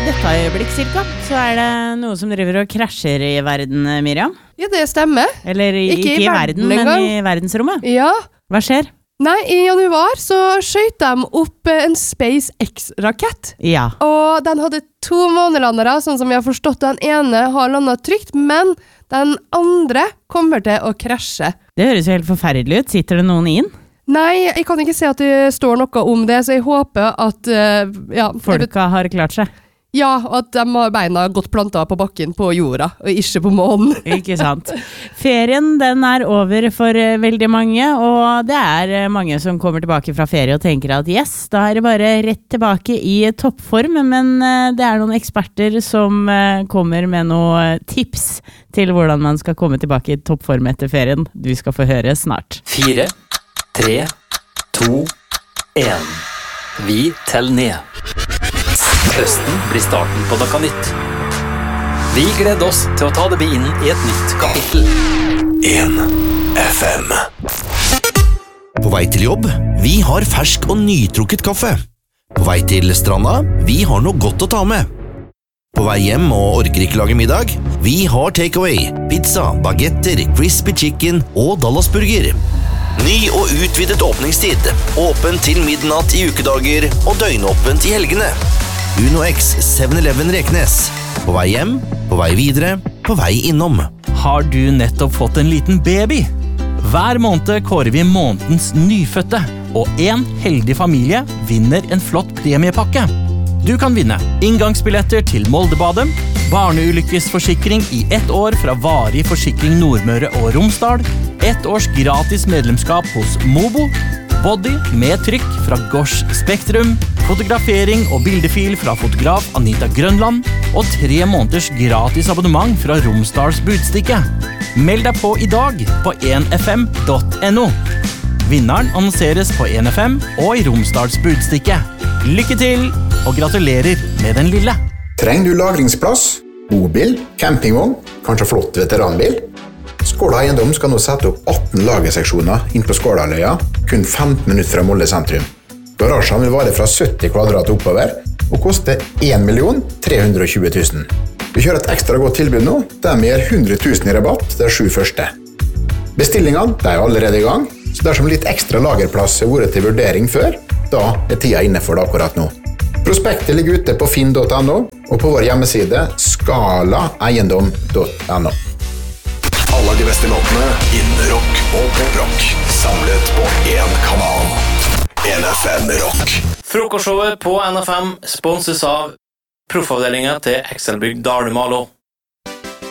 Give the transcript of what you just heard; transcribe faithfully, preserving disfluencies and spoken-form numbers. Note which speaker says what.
Speaker 1: dette øyeblikk cirka, så er det noe som driver og krasjer i verden, Miriam.
Speaker 2: Ja, det stemmer.
Speaker 1: Eller i,
Speaker 2: Ikke
Speaker 1: ikke
Speaker 2: i
Speaker 1: i
Speaker 2: verden
Speaker 1: verden, men
Speaker 2: engang.
Speaker 1: i verdensrommet.
Speaker 2: Ja.
Speaker 1: Hva skjer?
Speaker 2: Nei, i januar så skjøt de opp eh, en SpaceX-rakett.
Speaker 1: Ja.
Speaker 2: Og den hadde to månelandere, sånn som jeg har forstått. Den ene har landet trygt, men den andre kommer til å krasje.
Speaker 1: Det høres jo helt forferdelig ut. Sitter det noen inn?
Speaker 2: Nei, jeg kan ikke se at det står noe om det, så jeg håper at eh, ja, jeg vet-
Speaker 1: Folka har klart seg.
Speaker 2: ja, at de har beina godt plantet på bakken på jorda, og ikke på månen.
Speaker 1: Ikke sant? Ferien, den er over for eh, veldig mange, og det er eh, mange som kommer tilbake fra ferie og tenker at yes, da er det bare rett tilbake i toppform, men eh, det er noen eksperter som eh, kommer med noen tips til hvordan man skal komme tilbake i toppform etter ferien. Du skal få høre snart.
Speaker 3: Fire, tre, to, en. Vi teller ned. Høsten blir starten på noe nytt. Vi gleder oss til å ta det med inn i et nytt kapittel.
Speaker 4: en F M. På vei til jobb, vi har fersk og nytrukket kaffe. På vei til stranda, vi har noe godt å ta med. På vei hjem og orker ikke lage middag, vi har takeaway, pizza, bagetter, crispy chicken og Dallasburger. Ny og utvidet åpningstid, åpen til midnatt i ukedager og døgnåpent i helgene. Uno X seven eleven Reknes. På vei hjem, på vei videre, på vei innom.
Speaker 5: Har du nettopp fått en liten baby? Hver måned kårer vi månedens nyfødte, og en heldig familie vinner en flott premiepakke. Du kan vinne inngangsbilletter til Moldebadet, barneulykkesforsikring i ett år fra Varig Forsikring Nordmøre og Romsdal, ett års gratis medlemskap hos Mobo, body med trykk fra Gosh Spektrum, fotografering og bildefil fra fotograf Anita Grønland, og tre måneders gratis abonnement fra Romsdals Budstikke. Meld deg på i dag på en f m punktum no. Vinneren annonseres på en F M og i Romsdals Budstikke. Lykke til, og gratulerer med den lille.
Speaker 6: Trenger du lagringsplass, bobil, campingvogn, kanskje flott veteranbil? Skåla Eiendom skal nå sette opp atten lagerseksjoner inn på Skålaløya, kun femten minutter fra Molde sentrum. Garasjen vil vare fra sytti kvadrat oppover, og koste en million tre hundre og tjue tusen. Vi kjører et ekstra godt tilbud nå, der vi gir hundre tusen i rabatt de sju første. Bestillingene de er allerede i gang, så dersom litt ekstra lagerplass har vært til vurdering før, da er tida inne for det akkurat nå. Prospektet ligger ute på finn punktum no og på vår hjemmeside skala eiendom punktum no.
Speaker 4: Alle de beste låtene innen rock og poprock, samlet på én kanal. en F M Rock.
Speaker 3: Frokostshowet på N F M sponses av proffavdelingen til Excelbygg Dalumalo.